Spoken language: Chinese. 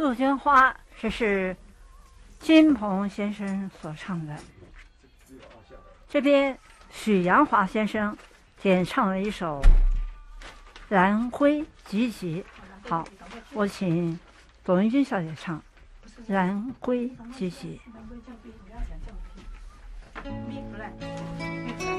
杜鹃花，这是金鹏先生所唱的。这边许阳华先生演唱了一首《兰灰集集》。好，我请董文君小姐唱《兰灰集集》。